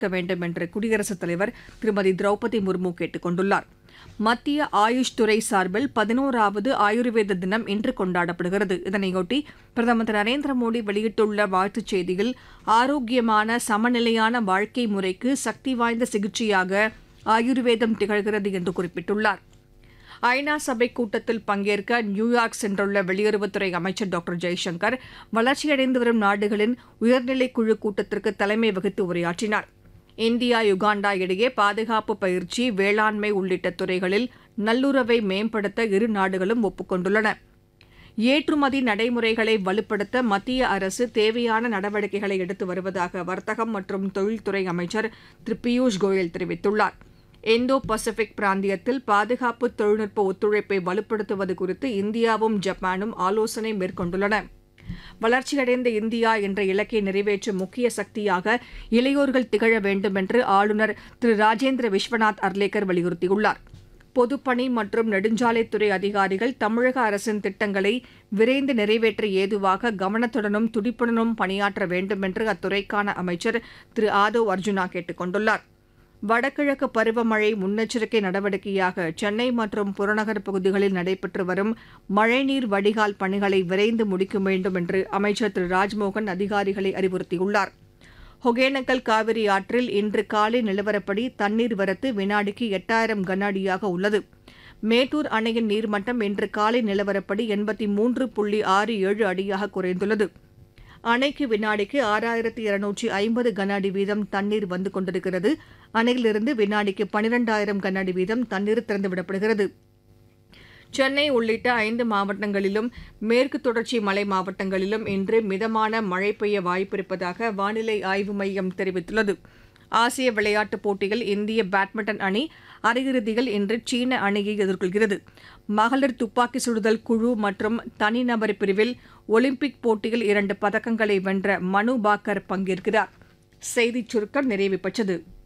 வேண்டும் என்று குடியரசுத் தலைவர் திருமதி திரௌபதி முர்மு கேட்டுக் கொண்டுள்ளார். மத்திய ஆயுஷ் துறை சார்பில் 11வது ஆயுர்வேத தினம் இன்று கொண்டாடப்படுகிறது. இதனையொட்டி பிரதமர் திரு நரேந்திர மோடி வெளியிட்டுள்ள வாழ்த்துச் செய்தியில், ஆரோக்கியமான சமநிலையான வாழ்க்கை முறைக்கு சக்தி வாய்ந்த சிகிச்சையாக ஆயுர்வேதம் திகழ்கிறது என்று குறிப்பிட்டுள்ளார். ஐநா சபை கூட்டத்தில் பங்கேற்க நியூயார்க் சென்றுள்ள வெளியுறவுத்துறை அமைச்சர் டாக்டர் ஜெய்சங்கர் வளர்ச்சியடைந்து வரும் நாடுகளின் உயர்நிலைக் குழு கூட்டத்திற்கு தலைமை வகித்து உரையாற்றினார். இந்தியா யுகாண்டா இடையே பாதுகாப்பு பயிற்சி, வேளாண்மை உள்ளிட்ட துறைகளில் நல்லுறவை மேம்படுத்த இரு நாடுகளும் ஒப்புக் கொண்டுள்ளன. ஏற்றுமதி நடைமுறைகளை வலுப்படுத்த மத்திய அரசு தேவையான நடவடிக்கைகளை எடுத்து வருவதாக வர்த்தகம் மற்றும் தொழில்துறை அமைச்சர் திரு பியூஷ் கோயல் தெரிவித்துள்ளார். இந்தோ பசிபிக் பிராந்தியத்தில் பாதுகாப்பு தொழில்நுட்ப ஒத்துழைப்பை வலுப்படுத்துவது குறித்து இந்தியாவும் ஜப்பானும் ஆலோசனை மேற்கொண்டுள்ளன. வளர்ச்சியடைந்த இந்தியா என்ற இலக்கை நிறைவேற்றும் முக்கிய சக்தியாக இளையோர்கள் திகழ வேண்டும் என்று ஆளுநர் திரு ராஜேந்திர விஸ்வநாத் அர்லேக்கர் வலியுறுத்தியுள்ளார். பொதுப்பணி மற்றும் நெடுஞ்சாலைத்துறை அதிகாரிகள் தமிழக அரசின் திட்டங்களை விரைந்து நிறைவேற்ற ஏதுவாக கவனத்துடனும் துடிப்புடனும் பணியாற்ற வேண்டும் என்று அத்துறைக்கான அமைச்சர் திரு ஆதவ் அர்ஜுனா கேட்டுக் கொண்டுள்ளார். வடகிழக்கு பருவமழை முன்னெச்சரிக்கை நடவடிக்கையாக சென்னை மற்றும் புறநகர் பகுதிகளில் நடைபெற்று வரும் மழைநீர் வடிகால் பணிகளை விரைந்து முடிக்க வேண்டும் என்று அமைச்சர் திரு ராஜ்மோகன் அதிகாரிகளை அறிவுறுத்தியுள்ளார். ஒகேனக்கல் காவிரி ஆற்றில் இன்று காலை நிலவரப்படி தண்ணீர் வரத்து வினாடிக்கு 8000 கன அடியாக உள்ளது. மேட்டூர் அணையின் நீர்மட்டம் இன்று காலை நிலவரப்படி 83.67 அடியாக குறைந்துள்ளது. அணைக்கு வினாடிக்கு 6250 கன அடி வீதம் தண்ணீர் வந்து கொண்டிருக்கிறது. அணையிலிருந்து வினாடிக்கு 12000 கன அடி வீதம் தண்ணீர் திறந்துவிடப்படுகிறது. சென்னை உள்ளிட்ட 5 மாவட்டங்களிலும் மேற்கு தொடர்ச்சி மலை மாவட்டங்களிலும் இன்று மிதமான மழை பெய்ய வாய்ப்பிருப்பதாக வானிலை ஆய்வு மையம் தெரிவித்துள்ளது. ஆசிய விளையாட்டுப் போட்டியில் இந்திய பேட்மிண்டன் அணி அரையிறுதியில் இன்று சீன அணியை எதிர்கொள்கிறது. மகளிர் துப்பாக்கி சுடுதல் குழு மற்றும் தனிநபர் பிரிவில் ஒலிம்பிக் போட்டியில் 2 பதக்கங்களை வென்ற மனு பாக்கர் பங்கேற்கிறார். செய்திச் சுருக்கம் நிறைவு பெற்றது.